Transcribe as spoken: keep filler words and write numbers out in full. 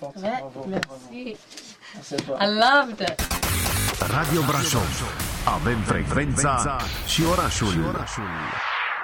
forță. Ouais, Bravo, merci. bravo. I loved it. Radio Brașov. Avem frecvența și orașul.